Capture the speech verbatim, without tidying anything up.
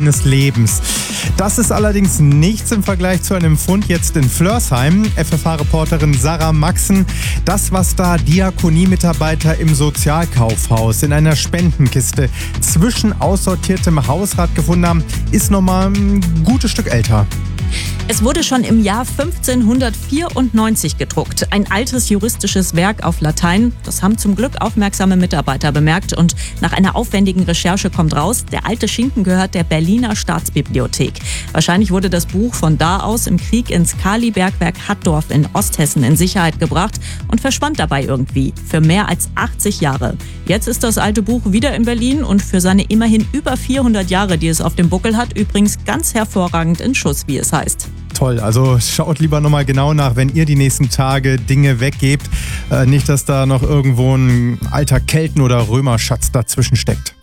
seines Lebens. Das ist allerdings nichts im Vergleich zu einem Fund jetzt in Flörsheim. F F H-Reporterin Sarah Maxen, das, was da Diakonie-Mitarbeiter im Sozialkaufhaus in einer Spendenkiste zwischen aussortiertem Hausrat gefunden haben, ist nochmal ein gutes Stück älter. Es wurde schon im Jahr fünfzehnhundertvierundneunzig gedruckt. Ein altes juristisches Werk auf Latein. Das haben zum Glück aufmerksame Mitarbeiter bemerkt. Und nach einer aufwendigen Recherche kommt raus, der alte Schinken gehört der Berliner Staatsbibliothek. Wahrscheinlich wurde das Buch von da aus im Krieg ins Kali-Bergwerk Hattorf in Osthessen in Sicherheit gebracht und verschwand dabei irgendwie für mehr als achtzig Jahre. Jetzt ist das alte Buch wieder in Berlin und für seine immerhin über vierhundert Jahre, die es auf dem Buckel hat, übrigens ganz hervorragend in Schuss, wie es heißt. Toll, also schaut lieber nochmal genau nach, wenn ihr die nächsten Tage Dinge weggebt. Äh, nicht, dass da noch irgendwo ein alter Kelten- oder Römerschatz dazwischen steckt.